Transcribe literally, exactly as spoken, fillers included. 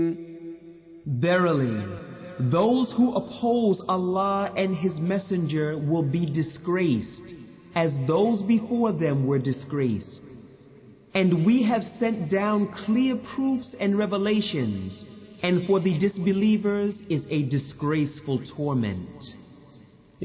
Verily, those who oppose Allah and His Messenger will be disgraced, as those before them were disgraced. And we have sent down clear proofs and revelations, and for the disbelievers is a disgraceful torment.